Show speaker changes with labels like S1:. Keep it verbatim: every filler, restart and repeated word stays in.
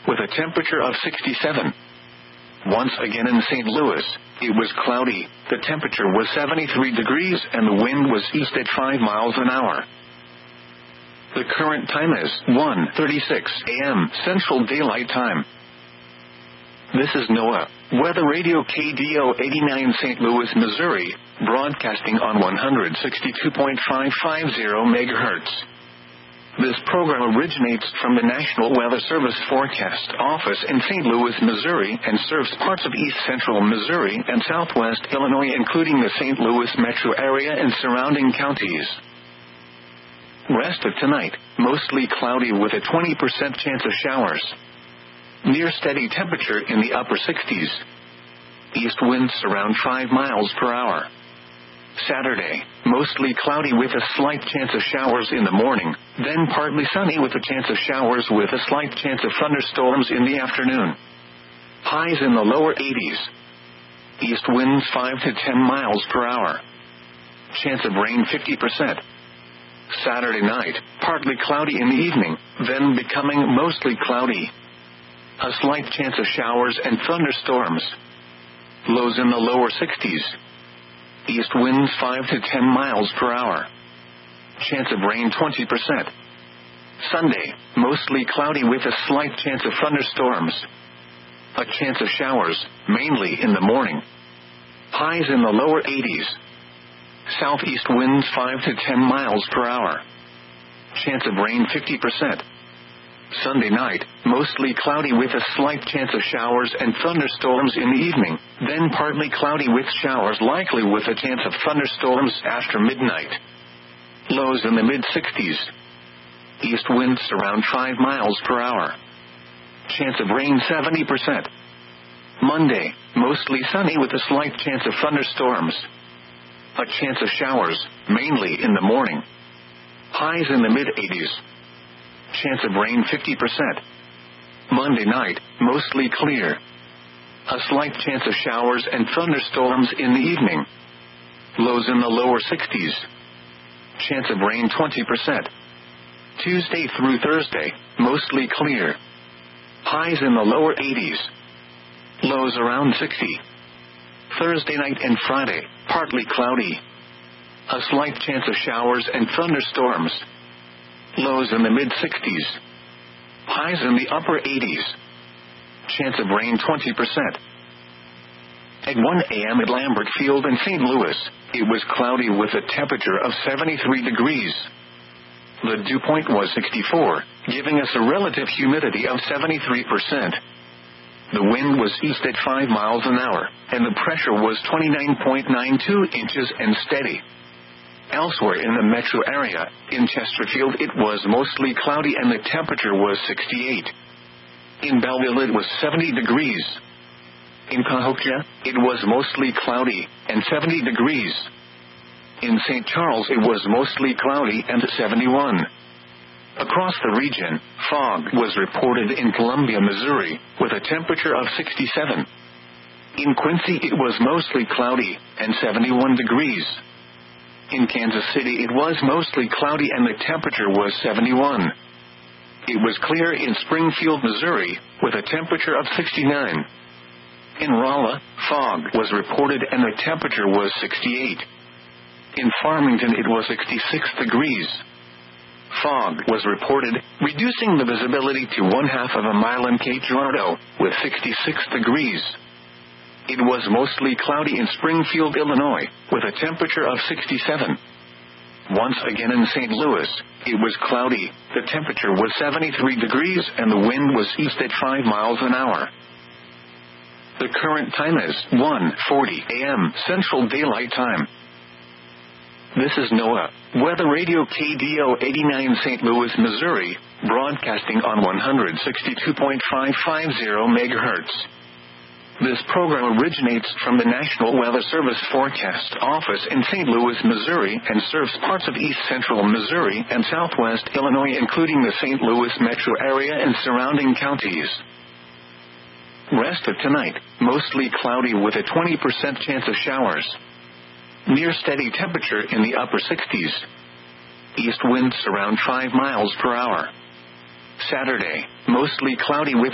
S1: with a temperature of sixty-seven. Once again in Saint Louis, it was cloudy, the temperature was seventy-three degrees and the wind was east at five miles an hour. The current time is one thirty-six a m Central Daylight Time. This is NOAA Weather Radio K D O eighty-nine Saint Louis, Missouri, broadcasting on one sixty-two point five five zero megahertz. This program originates from the National Weather Service Forecast Office in Saint Louis, Missouri, and serves parts of east central Missouri and southwest Illinois, including the Saint Louis metro area and surrounding counties. Rest of tonight, mostly cloudy with a twenty percent chance of showers. Near steady temperature in the upper sixties. East winds around five miles per hour. Saturday, mostly cloudy with a slight chance of showers in the morning, then partly sunny with a chance of showers with a slight chance of thunderstorms in the afternoon. Highs in the lower eighties. East winds five to ten miles per hour. Chance of rain fifty percent. Saturday night, partly cloudy in the evening, then becoming mostly cloudy. A slight chance of showers and thunderstorms. Lows in the lower sixties. East winds five to ten miles per hour. Chance of rain twenty percent. Sunday, mostly cloudy with a slight chance of thunderstorms. A chance of showers, mainly in the morning. Highs in the lower eighties. Southeast winds five to ten miles per hour. Chance of rain fifty percent. Sunday night, mostly cloudy with a slight chance of showers and thunderstorms in the evening, then partly cloudy with showers likely with a chance of thunderstorms after midnight. Lows in the mid-sixties. East winds around five miles per hour. Chance of rain seventy percent. Monday, mostly sunny with a slight chance of thunderstorms. A chance of showers, mainly in the morning. Highs in the mid-eighties. Chance of rain fifty percent. Monday night, mostly clear. A slight chance of showers and thunderstorms in the evening. Lows in the lower sixties. Chance of rain twenty percent. Tuesday through Thursday, mostly clear. Highs in the lower eighties. Lows around sixty. Thursday night and Friday, partly cloudy. A slight chance of showers and thunderstorms. Lows in the mid-sixties. Highs in the upper eighties. Chance of rain twenty percent. At one a m at Lambert Field in Saint Louis, it was cloudy with a temperature of seventy-three degrees. The dew point was sixty-four, giving us a relative humidity of seventy-three percent. The wind was east at five miles an hour, and the pressure was twenty-nine point nine two inches and steady. Elsewhere in the metro area, in Chesterfield it was mostly cloudy and the temperature was sixty-eight. In Belleville it was seventy degrees. In Cahokia, it was mostly cloudy, and seventy degrees. In Saint Charles it was mostly cloudy and seventy-one. Across the region, fog was reported in Columbia, Missouri, with a temperature of sixty-seven. In Quincy it was mostly cloudy, and seventy-one degrees. In Kansas City it was mostly cloudy and the temperature was seventy-one. It was clear in Springfield, Missouri, with a temperature of sixty-nine. In Rolla, fog was reported and the temperature was sixty-eight. In Farmington it was sixty-six degrees. Fog was reported, reducing the visibility to one half of a mile in Cape Girardeau, with sixty-six degrees. It was mostly cloudy in Springfield, Illinois, with a temperature of sixty-seven. Once again in Saint Louis, it was cloudy, the temperature was seventy-three degrees and the wind was east at five miles an hour. The current time is one forty a m Central Daylight Time. This is NOAA Weather Radio K D O eighty-nine Saint Louis, Missouri, broadcasting on one sixty-two point five five zero megahertz. This program originates from the National Weather Service Forecast Office in Saint Louis, Missouri, and serves parts of east central Missouri and southwest Illinois, including the Saint Louis metro area and surrounding counties. Rest of tonight, mostly cloudy with a twenty percent chance of showers. Near steady temperature in the upper sixties. East winds around five miles per hour. Saturday, mostly cloudy with